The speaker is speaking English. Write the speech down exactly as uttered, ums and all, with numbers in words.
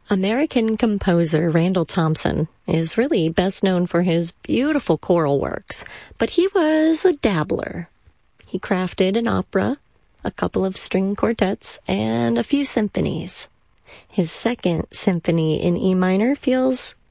American composer Randall Thompson is really best known for his beautiful choral works, but he was a dabbler. He crafted an opera, a couple of string quartets, and a few symphonies. His second symphony in E minor feels